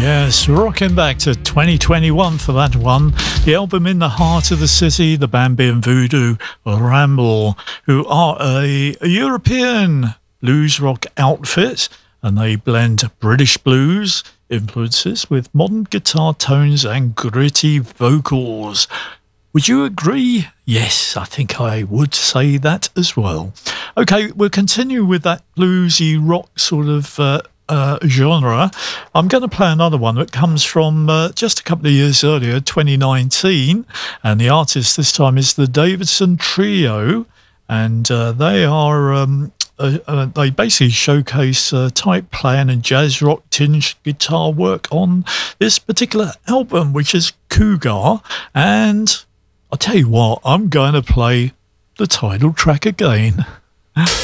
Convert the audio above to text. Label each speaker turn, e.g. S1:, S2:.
S1: Yes, rocking back to 2021 for that one. The album In the Heart of the City, the band being Voodoo Ramble, who are a European blues rock outfit, and they blend British blues influences with modern guitar tones and gritty vocals. Would you agree? Yes, I think I would say that as well. Okay, we'll continue with that bluesy rock sort of genre. I'm going to play another one that comes from just a couple of years earlier, 2019, and the artist this time is the Davidson Trio, and they are they basically showcase tight playing and jazz rock tinged guitar work on this particular album, which is Cougar. And I'll tell you what, I'm going to play the title track again.